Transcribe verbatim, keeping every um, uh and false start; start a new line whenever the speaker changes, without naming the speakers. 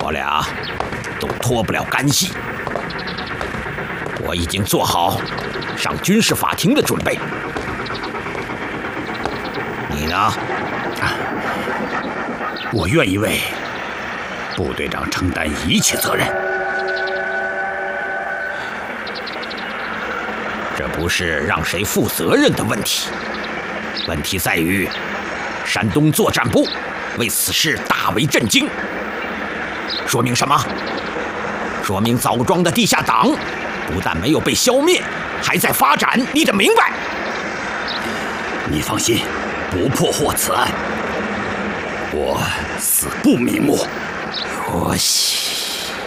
我俩都脱不了干系。我已经做好上军事法庭的准备。你呢？
我愿意为部队长承担一切责任。
这不是让谁负责任的问题，问题在于山东作战部为此事大为震惊。说明什么？说明枣庄的地下党不但没有被消灭，还在发展。你得明白。
你放心，不破获此案，我死不瞑目。
可惜。